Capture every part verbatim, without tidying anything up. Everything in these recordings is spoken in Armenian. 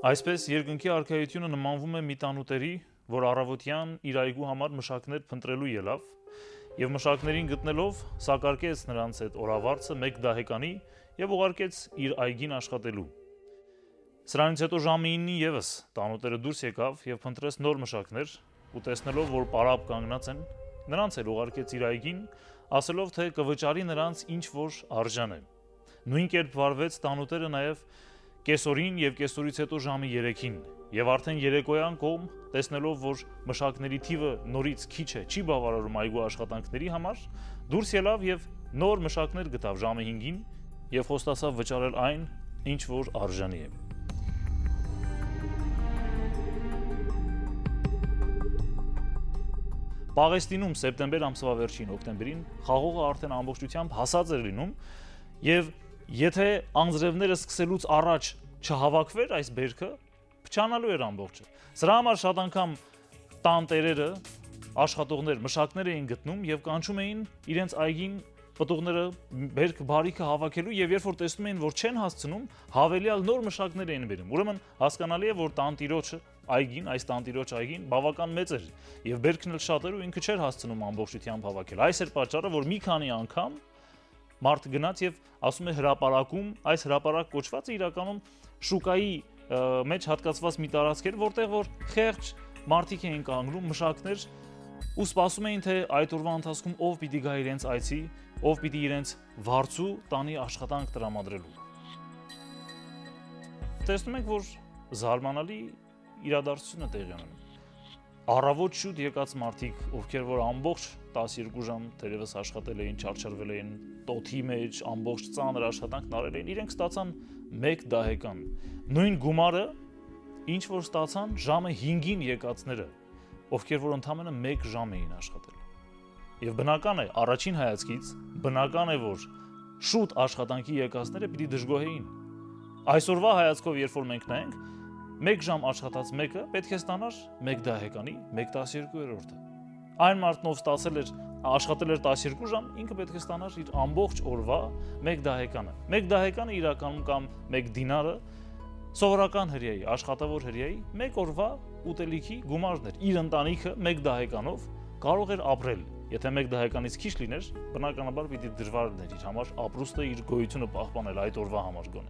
Այսպես երկնքի արքայությունը նմանվում է մի տանուտերի, որ առավոտյան իր այգու համար մշակներ փնտրելու ելավ, եւ մշակներին գտնելով սակարկեց նրանց հետ օրավարձը մեկ դահեկանի եւ ուղարկեց իր այգին աշխատելու։ Սրանից հետո ժամը իննին եւս տանուտերը դուրս եկավ եւ փնտրեց նոր մշակներ, ու տեսնելով, որ պարապ կանգնած են, նրանց էլ ուղարկեց իր այգին, ասելով, թե կվճարի նրանց ինչ որ արժան է։ Նույն կերպ վարվեց տանուտերը նաեւ կեսօրին եւ կեսօրից հետո ժամը երեքին, եւ արդեն երեկոյան կողմ, տեսնելով, որ մշակների թիվը նորից քիչ է, չի բավարարում այգու աշխատանքների համար, դուրս ելավ եւ նոր մշակներ գտավ ժամը հինգին եւ խոստացավ վճարել այն, ինչ որ արժանի է։ Պաղեստինում սեպտեմբեր ամսվա վերջին հոկտեմբերին խաղողը արդեն ամբողջությամբ հասած էր լինում եւ եթե անձրևները սկսելուց առաջ չհավաքվեր այս բերքը, փչանալու էր ամբողջը։ Սրա համար շատ անգամ տան տերերը, աշխատողներ, մշակներ էին գտնում եւ կանչում էին իրենց այգին պտուղները բերք բարիքը հավաքելու եւ երբ որ տեսնում էին, որ չեն հասցնում, հավելյալ նոր մշակներ էին բերում։ Ուրեմն հասկանալի է, որ տանտիրոջը այգին, այս տանտիրոջ այգին բավական մեծ էր եւ բերքն էլ շատ էր ու ինքը չէր հասցնում ամբողջությամբ հավաքել։ Այս էր պատճառը, որ մի քանի անգամ մարդ գնաց եւ ասում է հրապարակում, այս հրապարակ կոչվածը իրականում շուկայի մեջ հատկացված մի տարածք էր, որտեղ որ խեղճ մարդիկ էին կանգնում, մշակներ ու սպասում էին, թե այդ օրվա ընթացքում ով պիտի գա իրենց այցի, ով պիտի իրենց վարձու տանի աշխատանք տրամադրելու։ Տեսնում ենք, որ զարմանալի իրադարձություն է տեղի ունենում։ Առավոտ շուտ եկած մարդիկ, ովքեր որ ամբողջ տասներկու ժամ թերևս աշխատել էին, չարչարվել էին տոթի մեջ, ամբողջ ծանր աշխատանքն արել էին, իրենք ստացան մեկ դահեկան։ Նույն գումարը, ինչ որ ստացան ժամը հինգին եկածները, ովքեր որ ընդամենը մեկ ժամ էին աշխատել։ Եվ բնական է, առաջին հայացքից բնական է, որ շուտ աշխատանքի եկածները պիտի դժգոհեին։ Այսօրվա հայացքով, երբ որ մենք նայենք, մեկ ժամ աշխատած մեկը պետք է ստանար մեկ դահեկանի մեկ տասներկուերորդը։ Այն մարդն, ով ստացել էր աշխատել էր տասներկու ժամ, ինքը պետք է ստանար իր ամբողջ օրվա մեկ դահեկանը։ Մեկ դահեկանը իրականում կամ մեկ դինարը սովորական հրեայի, աշխատավոր հրեայի մեկ օրվա ուտելիքի գումարն էր։ Իր ընտանիքը մեկ դահեկանով կարող էր ապրել։ Եթե մեկ դահեկանից քիչ լիներ, բնականաբար պիտի դժվար լիներ իր համար ապրուստը, իր գոյությունը պահպանել այդ օրվա համար գոնե։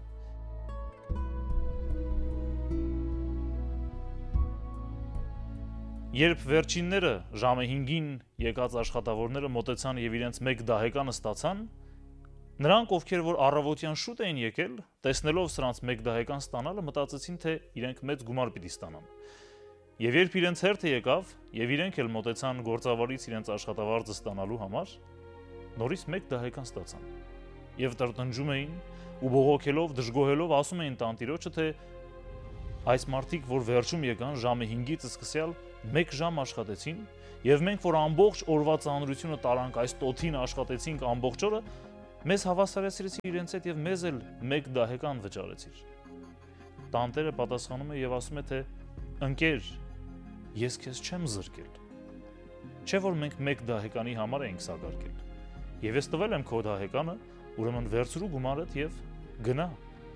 Երբ վերջինները ժամը հինգին եկած աշխատավորները մոտեցան եւ իրենց մեկ դահեկանը ստացան, նրանք, ովքեր որ առավոտյան շուտ էին եկել, տեսնելով սրանց մեկ դահեկան ստանալը, մտածեցին, թե իրենք մեծ գումար պիտի ստանան։ Եվ երբ իրենց հերթը եկավ, եւ իրենք էլ մոտեցան գործավարից իրենց աշխատավարձը ստանալու համար, նորից մեկ դահեկան ստացան։ Եվ տրտնջում էին ու բողոքելով, դժգոհելով ասում էին տանտիրոջը, թե այս մարդիկ, որ վերջում եկան ժամը հինգից սկսյալ մեկ ժամ աշխատեցին, եւ մենք, որ ամբողջ օրվա ծանրությունը տարանք, այս տոթին աշխատեցինք ամբողջ օրը, մեզ հավասարեցրեցին իրենց հետ եւ մեզ էլ մեկ դահեկան վճարեցիր։ Տանտերը պատասխանում է եւ ասում է, թե ընկեր, ես քեզ չեմ զրկել։ Չէ՞ որ մենք մեկ դահեկանի համար ենք սակարկել։ Եվ ես տվել եմ քո դահեկանը, ուրեմն վերցրու գումարդ եւ գնա։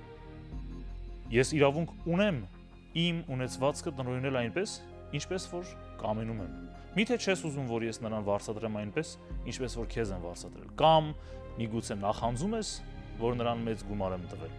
Ես իրավունք ունեմ իմ ունեցվածքը տնօրինել այնպես, ինչպես որ կամենում եմ։ Միթե չես ուզում, որ ես նրան վարձատրեմ այնպես, ինչպես որ քեզ եմ վարձատրել, կամ միգուցե նախանձում ես, որ նրան մեծ գումար եմ տվել։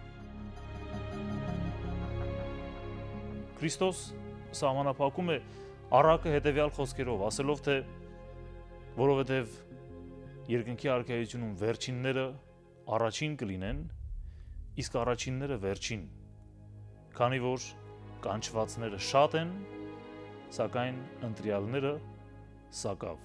Քրիստոս սահմանափակում է առակը հետևյալ խոսքերով, ասելով, թե որովհետև երկնքի արքայությունում վերջինները առաջին կլինեն, իսկ առաջինները վերջին, քանի որ կանչվածները շատ են, սակայն ընտրյալները սակավ։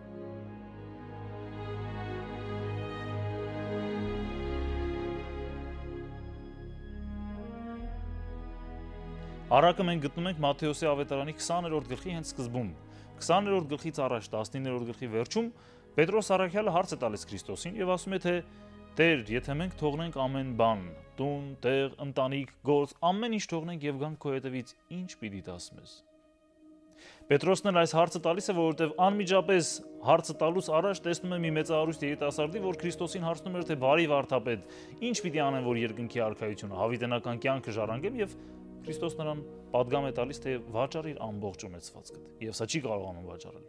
Առակը մենք գտնում ենք Մատթեոսի ավետարանի քսաներորդ գլխի հենց սկզբում։ քսաներորդ գլխից առաջ տասնիններորդ գլխի վերջում Պետրոս առաքյալը հարց է տալիս Քրիստոսին եւ ասում է, թե Տեր, եթե մենք թողնենք ամեն բան, տուն, տեղ, ընտանիք, գործ, ամեն ինչ թողնենք եւ գանք քո հետևից, ինչ պիտի տաս մեզ։ Պետրոսն էլ այս հարցը տալիս է, որովհետև անմիջապես հարցը տալուց առաջ տեսնում է մի մեծահարուստ երիտասարդի, որ Քրիստոսին հարցնում էր, թե բարի վարդապետ, ինչ պիտի անեմ, որ երկնքի արքայությունը, հավիտենական կյանքը ժառանգեմ, եւ Քրիստոս նրան պատգամ է տալիս, թե վաճառիր ամբողջ ունեցվածքդ, եւ սա չի կարողանում վաճառել։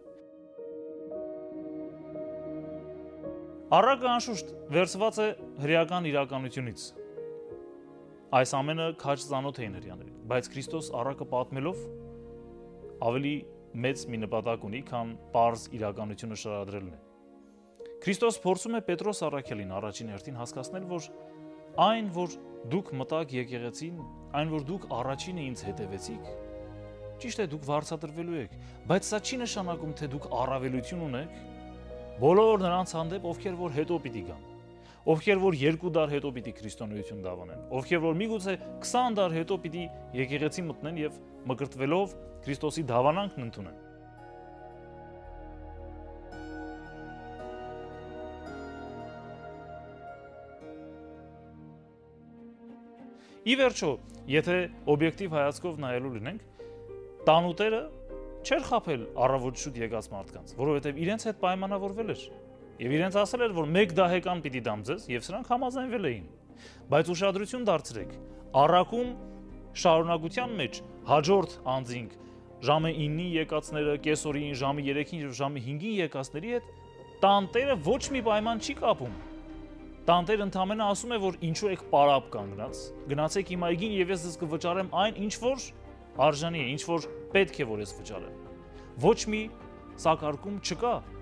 Առակը անշուշտ վերցված է հրեական իրականությունից։ Այս ամենը քաջ ծանոթ էին հրեաներին, բայց Քրիստոս առակը պատմելով ավելի մեծ մի նպատակ ունի, քան պարզ իրականությունը շարադրելն է։ Քրիստոս փորձում է Պետրոս առաքյալին առաջին հերթին հասկացնել, որ այն, որ դուք մտաք եկեղեցին, այն, որ դուք առաջինը ինձ հետևեցիք, ճիշտ է, դուք վարձատրվելու եք, բայց սա չի նշանակում, թե դուք առավելություն ունեք բոլոր նրանց հանդեպ, ովքեր որ հետո պիտի գան, ովքեր որ երկու դար հետո պիտի քրիստոնեություն դավանեն, ովքեր որ միգուցե քսան դար հետո պիտի եկեղեցի մտնեն եւ մկրտվելով Քրիստոսի դավանանքն ընդունեն։ Ի վերջո, եթե օբյեկտիվ հայացքով նայելու լինենք, տանուտերը չէր խաբել առավոտ շուտ եկած մարդկանց, որովհետև իրենց հետ պայմանավորվել էր եւ իրենց ասել էր, որ մեկ դահեկան պիտի դամ ձեզ եւ սրանք համաձայնվել էին։ Բայց ուշադրություն դարձրեք, առաքում շարունակության մեջ հաջորդ անձինք ժամը իննի եկածները, կեսօրին, ժամը երեքին եւ ժամը հինգին եկածների հետ տանտերը ոչ մի պայման չի կապում։ Տանտերը ընդամենը ասում է, որ ինչու եք պարապ կանգնած, գնացեք իմ այգին եւ ես ձեզ կվճարեմ այն, ինչ որ արժանի է, ինչ որ պետք է որ ես վճարեմ։ Ոչ մի սակարկում չկա